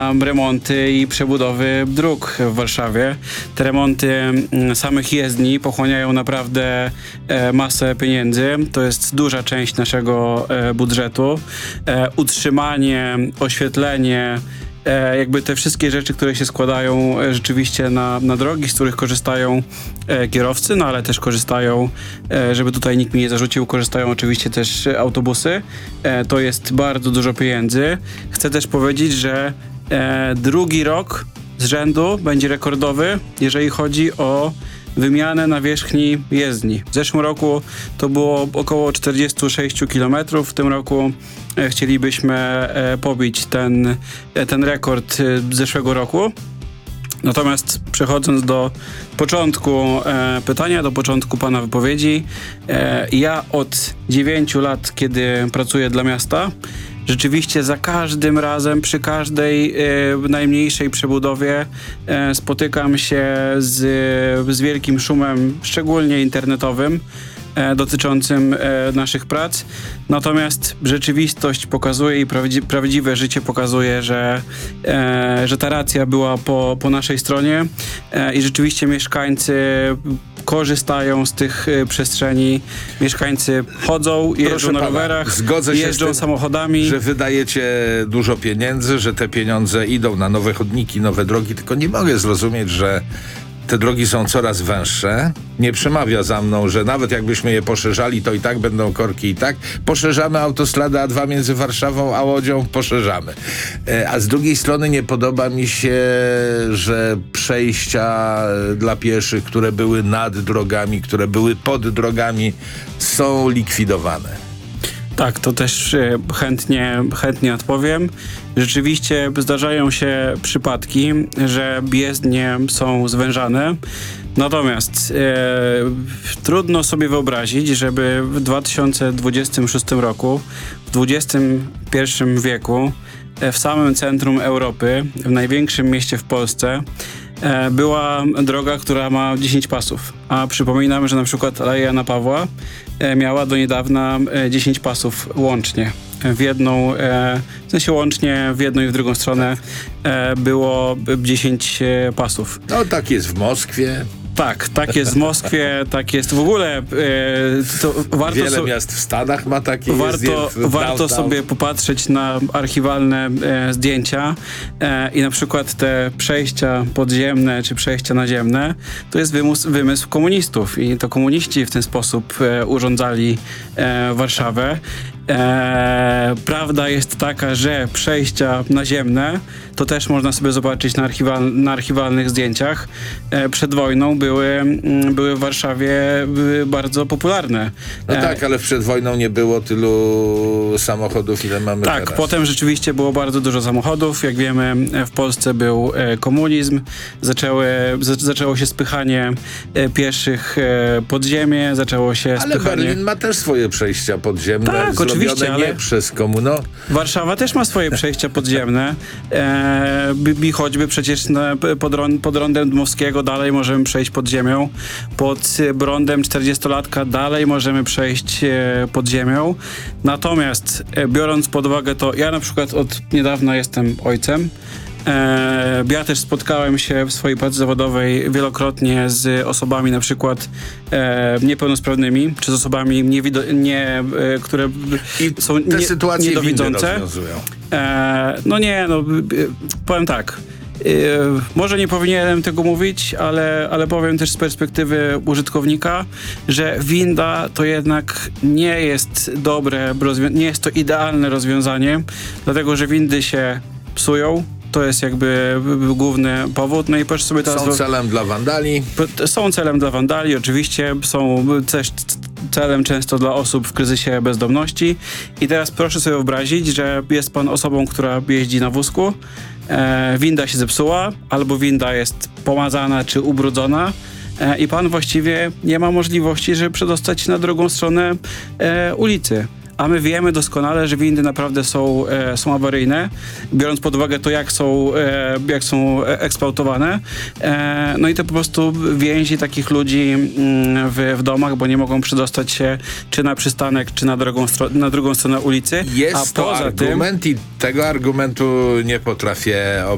remonty i przebudowy dróg w Warszawie. Te remonty samych jezdni pochłaniają naprawdę masę pieniędzy. To jest duża część naszego budżetu. Utrzymanie, oświetlenie, jakby te wszystkie rzeczy, które się składają rzeczywiście na drogi, z których korzystają kierowcy, no ale też korzystają, żeby tutaj nikt mi nie zarzucił, korzystają oczywiście też autobusy. To jest bardzo dużo pieniędzy. Chcę też powiedzieć, że drugi rok z rzędu będzie rekordowy, jeżeli chodzi o wymianę nawierzchni jezdni. W zeszłym roku to było około 46 km. W tym roku chcielibyśmy pobić ten rekord z zeszłego roku. Natomiast przechodząc do początku pytania, do początku pana wypowiedzi, ja od 9 lat, kiedy pracuję dla miasta, rzeczywiście za każdym razem, przy każdej najmniejszej przebudowie spotykam się z wielkim szumem, szczególnie internetowym, dotyczącym naszych prac. Natomiast rzeczywistość pokazuje i prawdziwe życie pokazuje, że ta racja była po naszej stronie i rzeczywiście mieszkańcy korzystają z tych przestrzeni. Mieszkańcy chodzą, jeżdżą na rowerach, jeżdżą samochodami. Że wydajecie dużo pieniędzy, że te pieniądze idą na nowe chodniki, nowe drogi, tylko nie mogę zrozumieć, że te drogi są coraz węższe. Nie przemawia za mną, że nawet jakbyśmy je poszerzali, to i tak będą korki i tak. Poszerzamy autostradę A2 między Warszawą a Łodzią, poszerzamy. A z drugiej strony nie podoba mi się, że przejścia dla pieszych, które były nad drogami, które były pod drogami, są likwidowane. Tak, to też chętnie odpowiem. Rzeczywiście zdarzają się przypadki, że jezdnie są zwężane. Natomiast trudno sobie wyobrazić, żeby w 2026 roku, w XXI wieku, w samym centrum Europy, w największym mieście w Polsce, była droga, która ma 10 pasów. A przypominam, że na przykład Aleja Jana Pawła miała do niedawna 10 pasów łącznie. W sensie łącznie w jedną i w drugą stronę było 10 pasów. No tak jest w Moskwie. Tak jest w Moskwie, tak jest w ogóle. Wiele miast w Stanach ma takie. Warto sobie popatrzeć na archiwalne zdjęcia i na przykład te przejścia podziemne czy przejścia naziemne to jest wymysł komunistów i to komuniści w ten sposób urządzali Warszawę. Prawda jest taka, że przejścia naziemne to też można sobie zobaczyć na archiwalnych zdjęciach. Przed wojną były w Warszawie bardzo popularne. No tak, ale przed wojną nie było tylu samochodów, ile mamy teraz. Tak, potem rzeczywiście było bardzo dużo samochodów. Jak wiemy, w Polsce był komunizm. Zaczęło się spychanie pieszych pod ziemię, zaczęło się ale spychanie... Berlin ma też swoje przejścia podziemne. Tak, oczywiście, nie przez komuno. Warszawa też ma swoje przejścia podziemne. Choćby przecież pod rondem Dmowskiego dalej możemy przejść pod ziemią. Pod rondem 40-latka dalej możemy przejść pod ziemią. Natomiast biorąc pod uwagę to, ja na przykład od niedawna jestem ojcem. Ja też spotkałem się w swojej pracy zawodowej wielokrotnie z osobami na przykład niepełnosprawnymi, czy z osobami które są niedowidzące. Powiem tak. Może nie powinienem tego mówić, ale powiem też z perspektywy użytkownika, że winda to jednak nie jest nie jest to idealne rozwiązanie, dlatego że windy się psują. To jest jakby główny powód. No i proszę sobie teraz... Są celem dla wandali. Są celem dla wandali, oczywiście. Są też celem często dla osób w kryzysie bezdomności. I teraz proszę sobie wyobrazić, że jest pan osobą, która jeździ na wózku, winda się zepsuła, albo winda jest pomazana czy ubrudzona i pan właściwie nie ma możliwości, żeby przedostać się na drugą stronę ulicy. A my wiemy doskonale, że windy naprawdę są awaryjne, biorąc pod uwagę to, jak są eksploatowane. No i to po prostu więzi takich ludzi w domach, bo nie mogą przedostać się czy na przystanek, czy na drugą stronę ulicy. Jest to argument i tego argumentu nie potrafię